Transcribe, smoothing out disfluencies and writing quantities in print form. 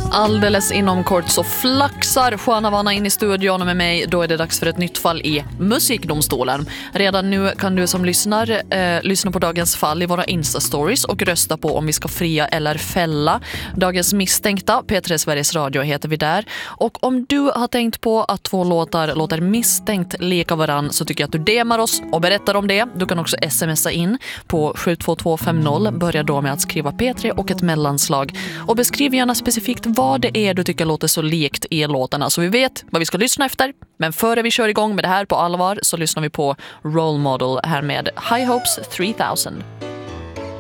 Alldeles inom kort så flaxar Juan Havana in i studion med mig. Då är det dags för ett nytt fall i Musikdomstolen. Redan nu kan du som lyssnar lyssna på dagens fall i våra Insta-stories och rösta på om vi ska fria eller fälla. Dagens misstänkta, P3 Sveriges Radio heter vi där. Och om du har tänkt på att två låtar låter misstänkt lika varann så tycker jag att du DMar oss och berättar om det. Du kan också smsa in på 72250. Börja då med att skriva P3 och ett mellanslag. Och beskriv gärna specifikt vad det är du tycker låter så likt i låtarna så vi vet vad vi ska lyssna efter. Men före vi kör igång med det här på allvar så lyssnar vi på Role Model här med High Hopes 3000.